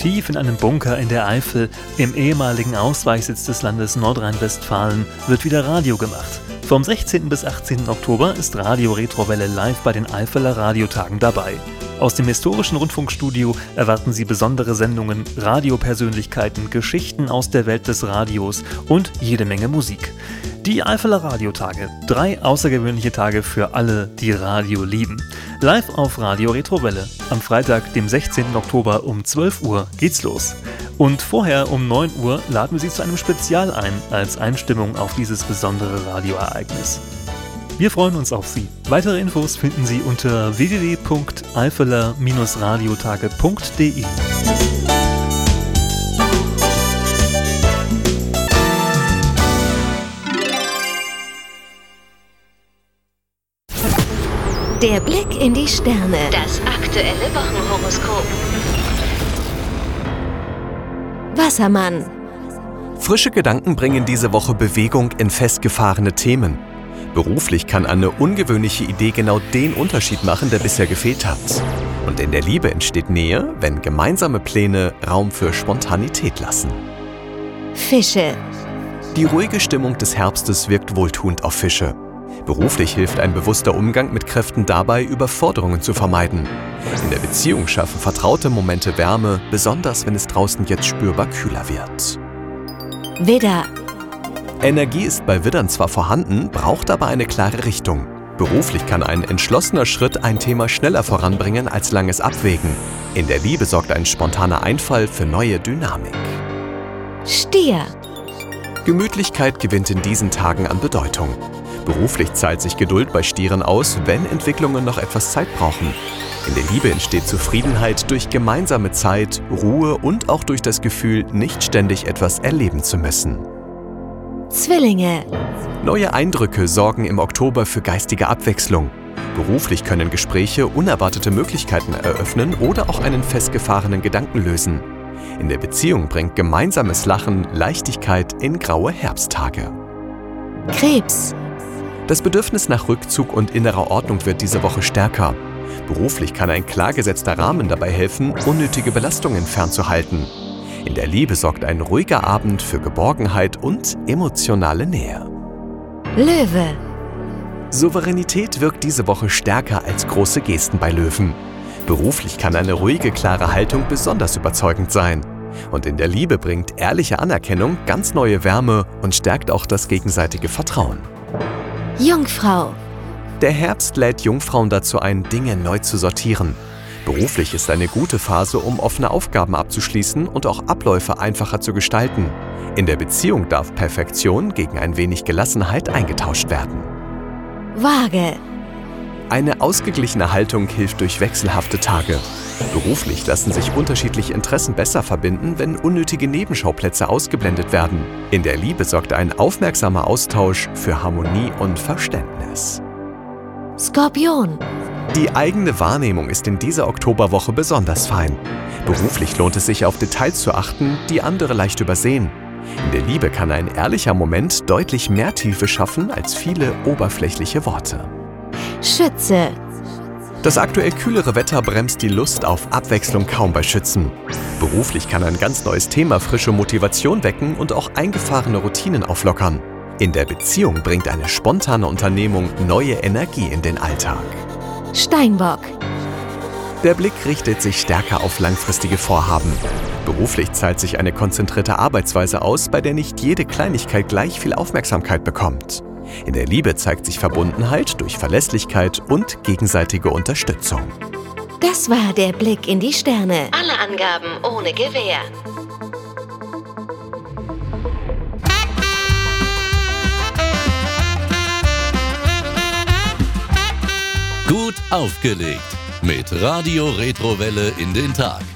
Tief in einem Bunker in der Eifel, im ehemaligen Ausweichsitz des Landes Nordrhein-Westfalen, wird wieder Radio gemacht. Vom 16. bis 18. Oktober ist Radio Retrowelle live bei den Eifeler Radiotagen dabei. Aus dem historischen Rundfunkstudio erwarten Sie besondere Sendungen, Radiopersönlichkeiten, Geschichten aus der Welt des Radios und jede Menge Musik. Die Eifeler Radiotage, 3 außergewöhnliche Tage für alle, die Radio lieben. Live auf Radio Retrowelle. Am Freitag, dem 16. Oktober um 12 Uhr geht's los. Und vorher um 9 Uhr laden wir Sie zu einem Spezial ein, als Einstimmung auf dieses besondere Radioereignis. Wir freuen uns auf Sie. Weitere Infos finden Sie unter www.eifeler-radiotage.de. Der Blick in die Sterne. Das aktuelle Wochenhoroskop. Wassermann. Frische Gedanken bringen diese Woche Bewegung in festgefahrene Themen. Beruflich kann eine ungewöhnliche Idee genau den Unterschied machen, der bisher gefehlt hat. Und in der Liebe entsteht Nähe, wenn gemeinsame Pläne Raum für Spontanität lassen. Fische. Die ruhige Stimmung des Herbstes wirkt wohltuend auf Fische. Beruflich hilft ein bewusster Umgang mit Kräften dabei, Überforderungen zu vermeiden. In der Beziehung schaffen vertraute Momente Wärme, besonders wenn es draußen jetzt spürbar kühler wird. Widder. Energie ist bei Widdern zwar vorhanden, braucht aber eine klare Richtung. Beruflich kann ein entschlossener Schritt ein Thema schneller voranbringen als langes Abwägen. In der Liebe sorgt ein spontaner Einfall für neue Dynamik. Stier. Gemütlichkeit gewinnt in diesen Tagen an Bedeutung. Beruflich zahlt sich Geduld bei Stieren aus, wenn Entwicklungen noch etwas Zeit brauchen. In der Liebe entsteht Zufriedenheit durch gemeinsame Zeit, Ruhe und auch durch das Gefühl, nicht ständig etwas erleben zu müssen. Zwillinge. Neue Eindrücke sorgen im Oktober für geistige Abwechslung. Beruflich können Gespräche unerwartete Möglichkeiten eröffnen oder auch einen festgefahrenen Gedanken lösen. In der Beziehung bringt gemeinsames Lachen Leichtigkeit in graue Herbsttage. Krebs. Das Bedürfnis nach Rückzug und innerer Ordnung wird diese Woche stärker. Beruflich kann ein klar gesetzter Rahmen dabei helfen, unnötige Belastungen fernzuhalten. In der Liebe sorgt ein ruhiger Abend für Geborgenheit und emotionale Nähe. Löwe. Souveränität wirkt diese Woche stärker als große Gesten bei Löwen. Beruflich kann eine ruhige, klare Haltung besonders überzeugend sein. Und in der Liebe bringt ehrliche Anerkennung ganz neue Wärme und stärkt auch das gegenseitige Vertrauen. Jungfrau. Der Herbst lädt Jungfrauen dazu ein, Dinge neu zu sortieren. Beruflich ist eine gute Phase, um offene Aufgaben abzuschließen und auch Abläufe einfacher zu gestalten. In der Beziehung darf Perfektion gegen ein wenig Gelassenheit eingetauscht werden. Waage. Eine ausgeglichene Haltung hilft durch wechselhafte Tage. Beruflich lassen sich unterschiedliche Interessen besser verbinden, wenn unnötige Nebenschauplätze ausgeblendet werden. In der Liebe sorgt ein aufmerksamer Austausch für Harmonie und Verständnis. Skorpion. Die eigene Wahrnehmung ist in dieser Oktoberwoche besonders fein. Beruflich lohnt es sich, auf Details zu achten, die andere leicht übersehen. In der Liebe kann ein ehrlicher Moment deutlich mehr Tiefe schaffen als viele oberflächliche Worte. Schütze. Das aktuell kühlere Wetter bremst die Lust auf Abwechslung kaum bei Schützen. Beruflich kann ein ganz neues Thema frische Motivation wecken und auch eingefahrene Routinen auflockern. In der Beziehung bringt eine spontane Unternehmung neue Energie in den Alltag. Steinbock. Der Blick richtet sich stärker auf langfristige Vorhaben. Beruflich zahlt sich eine konzentrierte Arbeitsweise aus, bei der nicht jede Kleinigkeit gleich viel Aufmerksamkeit bekommt. In der Liebe zeigt sich Verbundenheit durch Verlässlichkeit und gegenseitige Unterstützung. Das war der Blick in die Sterne. Alle Angaben ohne Gewähr. Gut aufgelegt. Mit Radio Retrowelle in den Tag.